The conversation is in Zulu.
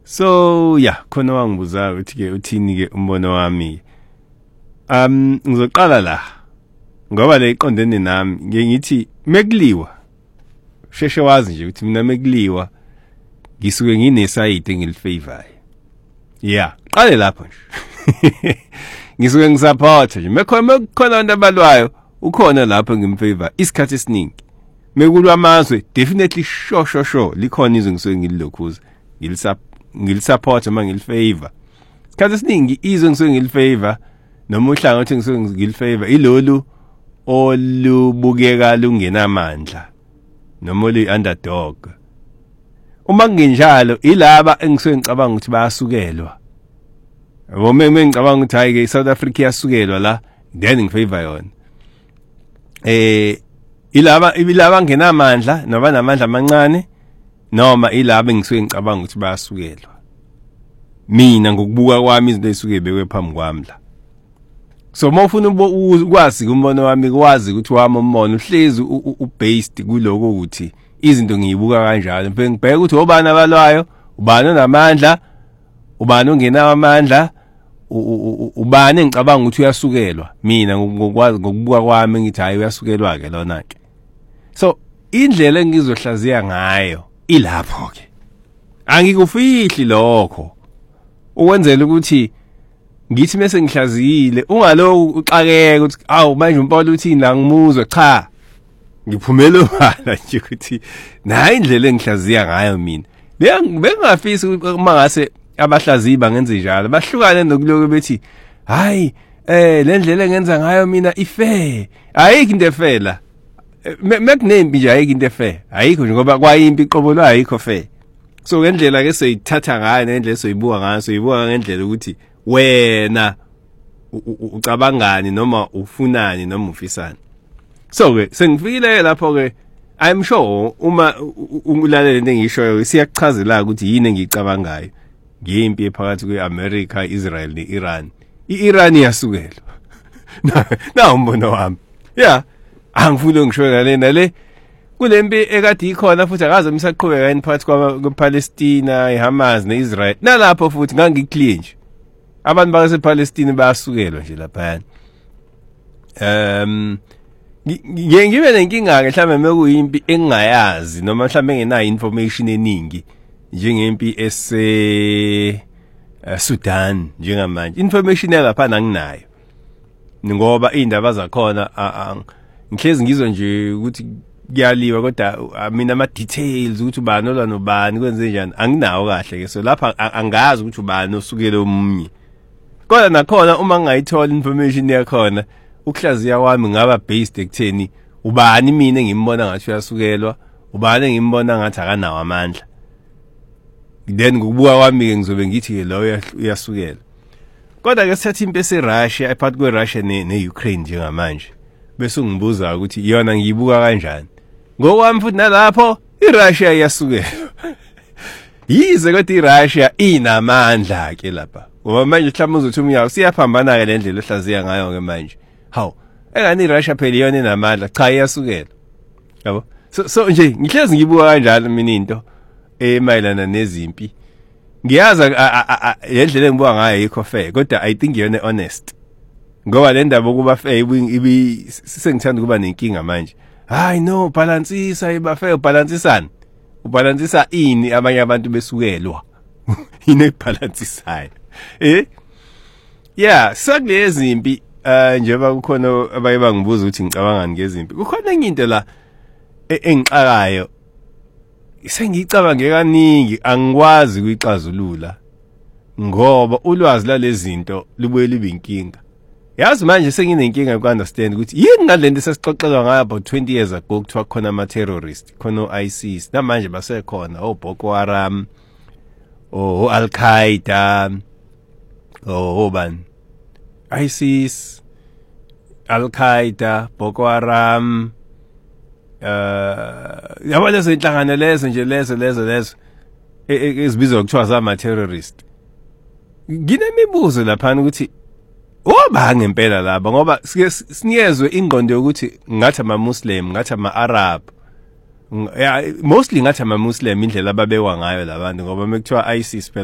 So yeah, khona wangibuza ukuthi ke uthini ke umbono wami. Ngizoqala la. Ngoba le iqondene nami ngithi mekuliwa. Sheshe wazi nje ukuthi mina mekuliwa ngisuke nginesayide engilifavorayo. Yeah, qale lapho nje. Ngisuke ngisupporta nje. Mekhona abantu abalwayo ukhona lapho ngimfavor isikhathi esiningi. Mekulwa amazwe definitely sure likhona izwe ngisuke ngililokhuza. Ngilisupport uma ngilifavor. Isikhathi esiningi izwe ngisuke ngilifavor noma uhlangothi ngisuke ngilifavor ilolu olubukeka lungenamandla noma olu-underdog. Uma kungenjalo ilaba engisuke ngicabanga ukuthi bayasukelwa. Yabo ngicabanga ukuthi hayi ke South Africa yasukelwa la then ngifavor yona. Ilaba ngenamandla noba namandla amancane noma ilaba engisuke ngicabanga ukuthi bayasukelwa. Mina ngokubuka kwami izinto ezisuke bekwe phambi kwami la. So mawufuna ukwazi umbono wami kwazi ukuthi wami umbono uhlezi ubased kuloko ukuthi izinto ngiyibuka kanjalo. Ngibheka ukuthi obani abalwayo, ubani onamandla, ubani ongenawo amandla, ubani engicabanga ukuthi uyasukelwa. Mina ngokwazi ngokubuka kwami ngithi hayi uyasukelwa ke lona ke. So indlela engizohlaziya ngayo ilapho ke. Angikufihli lokho. Ukwenzela ukuthi ngithi mase ngihlaziyile ungaloku uxakeke ukuthi awu manje umpolo uthini la ngimuzwe cha. Ngiphumela obala nje ukuthi nayi indlela engihlaziya ngayo mina. Bengafisi uma ngase abahlaziyi bangenze njalo. Bahlukane nokuloko bethi hayi le ndlela engenza ngayo mina ifair. Ayikho into efair la. Mekunempi nje ayikho into efair. Ayikho nje ngoba kwayimpi iqobolo ayikho fair. So ngendlela ke soyithatha ngayo nendlela soyibuka ngayo soyibuka ngendlela ukuthi wena ucabangani noma ufunani noma ufisani. So ke sengifikile lapho ke I'm sure uma ulalela into engishoyo siyakuchazela ukuthi yini engicabangayo ngempi ephakathi kweAmerica, Israel neIran. iIran iyasukelwa. Na umbono wami. Yeah, angifuni ngishoyo lena le kulempi ekade ikhona futhi akaze misaqhubeka yini phakathi kwaPalestina, iHamas neIsrael. Nalapho futhi ngangiclear nje. Abantu basePalestina bayasukelwa nje lapha. Ngibe nenkinga ke mhlambe mekuyimpi engingayazi noma mhlambe engenayo information eningi njengempi Sudan njengamanje. Information yalapha nginayo. Ngoba indaba zakhona ngihlezi ngizwe nje ukuthi kuyaliwa kodwa mina ama details ukuthi ubani ola nobani kwenze njani anginawo kahle ke. So lapha angazi ukuthi ubani osukele omunye. Kodwa nakhona uma ngayithola information yakhona ukuhlaziya kwami ngaba based ekutheni ubani mina engimbona ngathi uyasukelwa, ubani engimbona ngathi akanawo amandla. Then ngokubuka kwami ke ngizobe ngithi ke lo uyasukelwa. Kodwa ke sethe impi eseRussia ephakathi kweRussia neUkraine njengamanje. Bese ungibuza ukuthi yona ngiyibuka kanjani. Ngokwami futhi nalapho iRussia iyasukelwa. Yize kodwa iRussia inamandla ke lapha. Ngoba manje mhlawumbe uzothi umnyawo siyaphambana ke le ndlela ohlaziya ngayo ke manje. Haw, engani iRussia phela iyona enamandla cha iyasukela. Yabo? So nje ngihlezi ngibuka kanjalo mina into emayelana nezimpi. Ngiyaza le ndlela engibuka ngayo ayikho fair kodwa I think iyona honest. Ngoba le ndaba kuba fair ibi sengithanda kuba nenkinga manje. Hayi no balansisa iba fair ubalansisana. Ubalansisa ini abanye abantu besukelwa. Yini ebalansisayo. Yeah, sakulezi impi njengoba kukhona abaye bangibuza ukuthi ngicabanga ngezimpi. Kukhona enye into la engixakayo. Sengicabange kaningi angikwazi ukuyixazulula. Ngoba ulwazi lalezi zinto lubuye libe inkinga. Yazi manje senginenkinga yokunderstand ukuthi yini ngalento sesixoxelwa ngayo about 20 years ago kuthiwa khona ama terrorists, khona ISIS, namanje basekhona Boko Haram, Al-Qaeda, bani? ISIS, Al-Qaeda, Boko Haram, yabo lezo inhlangano lezo nje lezo ezibizwa kuthiwa zama terrorist. Nginemibuzo lapha ukuthi obani ngempela laba ngoba sinikezwe ingqondo yokuthi ngathi ama Muslim, ngathi ama Arab. Mostly ngathi ama Muslim indlela ababekwa ngayo labantu ngoba mekuthiwa ISIS